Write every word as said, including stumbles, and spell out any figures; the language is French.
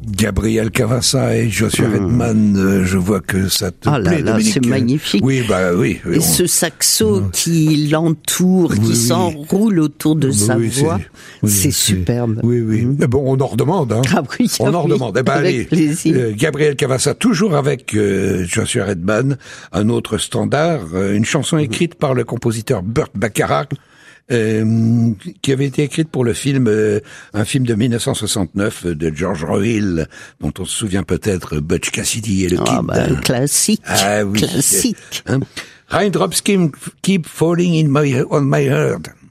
Gabriel Cavassa et Joshua Redman, mmh. je vois que ça te ah plaît, là là, Dominique. C'est magnifique. Oui, bah oui. oui et on... ce saxo mmh. qui l'entoure, oui, qui oui. s'enroule autour de oui, sa oui, voix, c'est, c'est, c'est superbe. Oui, oui. Mmh. Mais bon, on en redemande. Hein. Ah oui, on en oui, redemande. Eh ben, avec allez, plaisir. Euh, Gabriel Cavassa, toujours avec euh, Joshua Redman, un autre standard, euh, une chanson écrite mmh. par le compositeur Burt Bacharach, Euh, qui avait été écrite pour le film, euh, un film de dix-neuf cent soixante-neuf de George Royle, dont on se souvient peut-être, Butch Cassidy et le ah, Kid. Bah, classique, ah, oui. classique. Hein? Raindrops keep falling in my, on my heart.